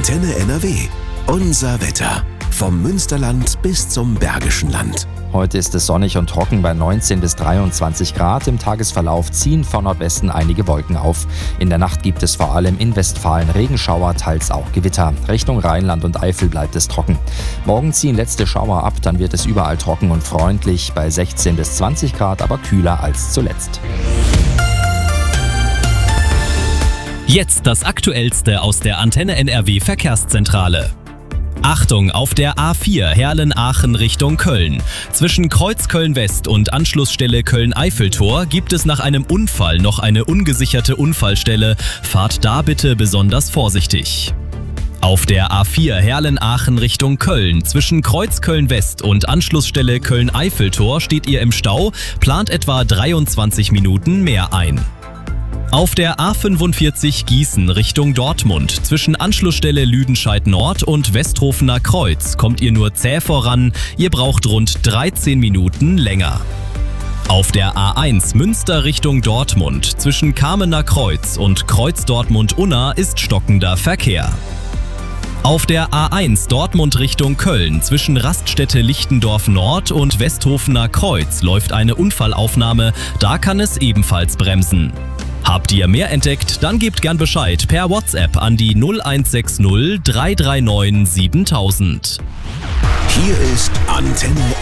Antenne NRW. Unser Wetter. Vom Münsterland bis zum Bergischen Land. Heute ist es sonnig und trocken bei 19 bis 23 Grad. Im Tagesverlauf ziehen von Nordwesten einige Wolken auf. In der Nacht gibt es vor allem in Westfalen Regenschauer, teils auch Gewitter. Richtung Rheinland und Eifel bleibt es trocken. Morgen ziehen letzte Schauer ab, dann wird es überall trocken und freundlich bei 16 bis 20 Grad, aber kühler als zuletzt. Jetzt das Aktuellste aus der Antenne NRW Verkehrszentrale. Achtung, auf der A4 Herlen-Aachen Richtung Köln. Zwischen Kreuz Köln-West und Anschlussstelle Köln-Eiffeltor gibt es nach einem Unfall noch eine ungesicherte Unfallstelle. Fahrt da bitte besonders vorsichtig. Auf der A4 Herlen-Aachen Richtung Köln. Zwischen Kreuz Köln-West und Anschlussstelle Köln-Eiffeltor steht ihr im Stau, plant etwa 23 Minuten mehr ein. Auf der A45 Gießen Richtung Dortmund zwischen Anschlussstelle Lüdenscheid Nord und Westhofener Kreuz kommt ihr nur zäh voran, ihr braucht rund 13 Minuten länger. Auf der A1 Münster Richtung Dortmund zwischen Kamener Kreuz und Kreuz Dortmund-Unna ist stockender Verkehr. Auf der A1 Dortmund Richtung Köln zwischen Raststätte Lichtendorf Nord und Westhofener Kreuz läuft eine Unfallaufnahme, da kann es ebenfalls bremsen. Habt ihr mehr entdeckt? Dann gebt gern Bescheid per WhatsApp an die 0160 339 7000. Hier ist Antenne